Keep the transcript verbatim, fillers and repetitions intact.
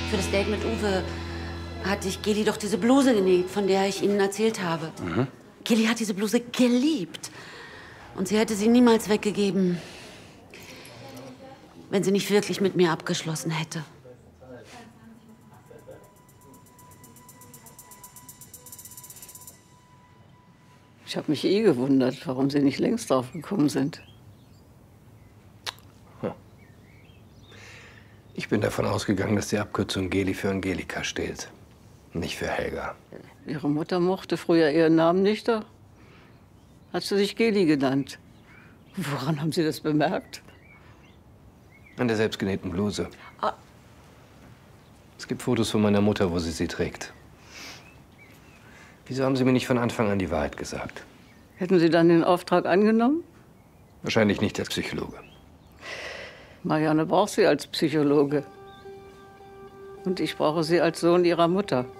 Für das Date mit Uwe hatte ich Geli doch diese Bluse genäht, von der ich Ihnen erzählt habe. Mhm. Geli hat diese Bluse geliebt. Und sie hätte sie niemals weggegeben, wenn sie nicht wirklich mit mir abgeschlossen hätte. Ich habe mich eh gewundert, warum Sie nicht längst drauf gekommen sind. Ich bin davon ausgegangen, dass die Abkürzung Geli für Angelika steht, nicht für Helga. Ihre Mutter mochte früher ihren Namen nicht, da hat sie sich Geli genannt. Woran haben Sie das bemerkt? An der selbstgenähten Bluse. Ah. Es gibt Fotos von meiner Mutter, wo sie sie trägt. Wieso haben Sie mir nicht von Anfang an die Wahrheit gesagt? Hätten Sie dann den Auftrag angenommen? Wahrscheinlich nicht als Psychologe. Marianne braucht Sie als Psychologe. Und ich brauche Sie als Sohn Ihrer Mutter.